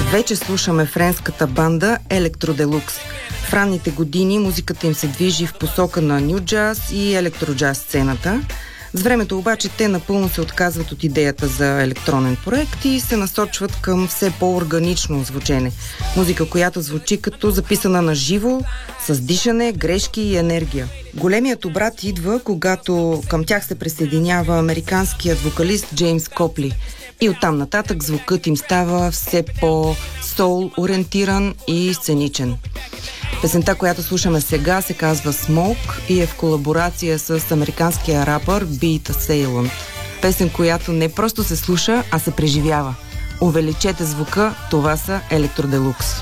Вече слушаме френската банда Електроделукс. В ранните години музиката им се движи в посока на ню джаз и електроджаз сцената. С времето обаче те напълно се отказват от идеята за електронен проект и се насочват към все по-органично звучене. Музика, която звучи като записана на живо, с дишане, грешки и енергия. Големият обрат идва, когато към тях се присъединява американският вокалист Джеймс Копли. И оттам нататък звукът им става все по-соул-ориентиран и сценичен. Песента, която слушаме сега, се казва Smoke и е в колаборация с американския рапър Beat Assailant. Песен, която не просто се слуша, а се преживява. Увеличете звука, това са Електроделукс.